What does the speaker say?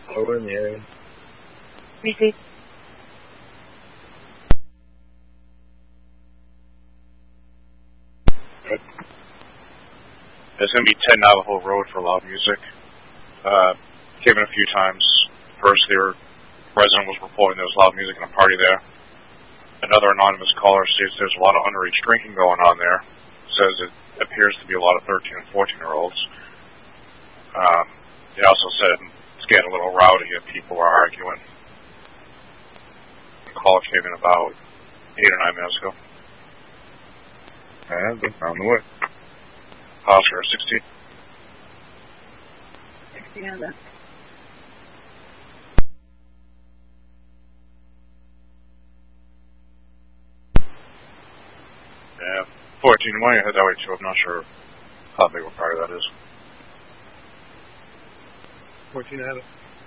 Over in the area. Receive. Good. There's going to be 10 Navajo Road for loud music. Came in a few times. First, the resident was reporting there was loud music and a party there. Another anonymous caller states there's a lot of underage drinking going on there. Says it appears to be a lot of 13 and 14-year-olds. He also said it's getting a little rowdy and people are arguing. The call came in about 8 or 9 minutes ago. I've been on the way. Oscar 16. 16 on that. Yeah, 14. Why you head that way too? I'm not sure how big a party that is. 14 out of